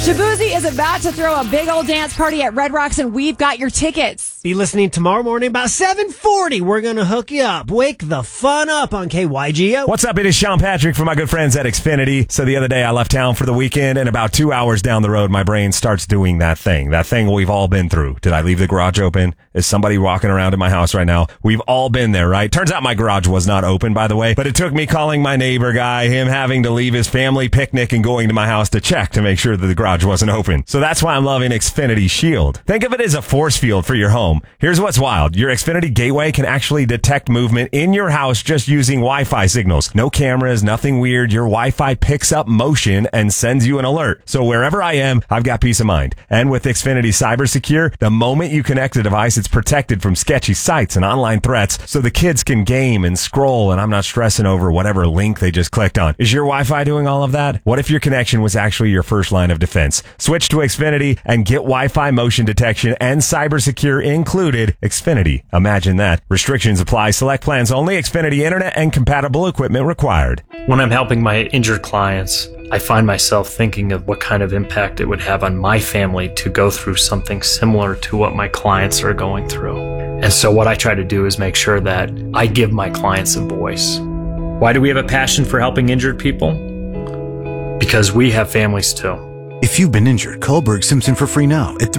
Shabuzi is about to throw a big old dance party at Red Rocks, and we've got your tickets. Be listening tomorrow morning about 7:40. We're going to hook you up. Wake the fun up on KYGO. What's up? It is Sean Patrick from my good friends at Xfinity. So the other day I left town for the weekend, and about 2 hours down the road, my brain starts doing that thing we've all been through. Did I leave the garage open? Is somebody walking around in my house right now? We've all been there, right? Turns out my garage was not open, by the way, but it took me calling my neighbor guy, him having to leave his family picnic and going to my house to check to make sure that the garage wasn't open. So that's why I'm loving Xfinity Shield. Think of it as a force field for your home. Here's what's wild. Your Xfinity Gateway can actually detect movement in your house just using Wi-Fi signals. No cameras, nothing weird. Your Wi-Fi picks up motion and sends you an alert. So wherever I am, I've got peace of mind. And with Xfinity Cyber Secure, the moment you connect the device, it's protected from sketchy sites and online threats, so the kids can game and scroll, and I'm not stressing over whatever link they just clicked on. Is your Wi-Fi doing all of that? What if your connection was actually your first line of defense? Switch to Xfinity and get Wi-Fi motion detection and Cyber Secure included. Xfinity. Imagine that. Restrictions apply. Select plans only. Xfinity Internet and compatible equipment required. When I'm helping my injured clients, I find myself thinking of what kind of impact it would have on my family to go through something similar to what my clients are going through. And so what I try to do is make sure that I give my clients a voice. Why do we have a passion for helping injured people? Because we have families too. If you've been injured, call Berg Simpson for free now at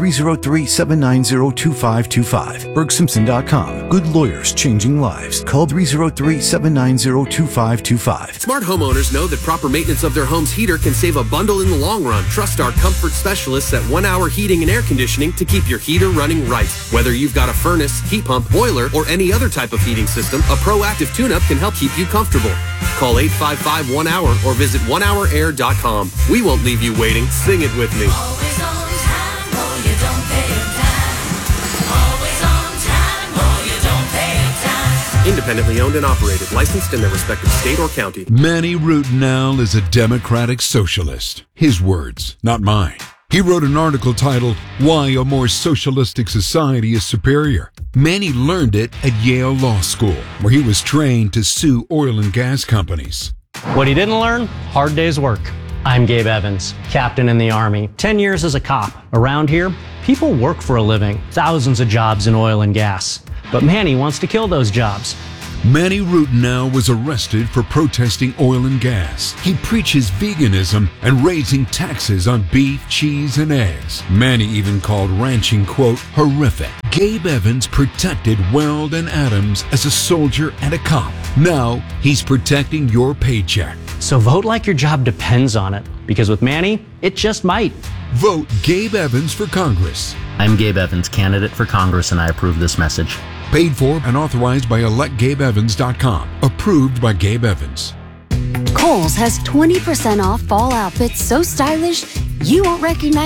303-790-2525. BergSimpson.com. Good lawyers changing lives. Call 303-790-2525. Smart homeowners know that proper maintenance of their home's heater can save a bundle in the long run. Trust our comfort specialists at 1 Hour Heating and Air Conditioning to keep your heater running right. Whether you've got a furnace, heat pump, boiler, or any other type of heating system, a proactive tune-up can help keep you comfortable. Call 855-1HOUR or visit onehourair.com. We won't leave you waiting. Sing it with me. Always on time, or you don't pay your time. Always on time, or you don't pay your time. Independently owned and operated, licensed in their respective state or county. Manny Routenel is a democratic socialist. His words, not mine. He wrote an article titled, Why a More Socialistic Society is Superior. Manny learned it at Yale Law School, where he was trained to sue oil and gas companies. What he didn't learn? Hard day's work. I'm Gabe Evans, captain in the Army. 10 years as a cop. Around here, people work for a living. Thousands of jobs in oil and gas. But Manny wants to kill those jobs. Manny Routenel was arrested for protesting oil and gas. He preaches veganism and raising taxes on beef, cheese, and eggs. Manny even called ranching, quote, horrific. Gabe Evans protected Weld and Adams as a soldier and a cop. Now he's protecting your paycheck. So vote like your job depends on it, because with Manny, it just might. Vote Gabe Evans for Congress. I'm Gabe Evans, candidate for Congress, and I approve this message. Paid for and authorized by electgabeevans.com. Approved by Gabe Evans. Kohl's has 20% off fall outfits so stylish you won't recognize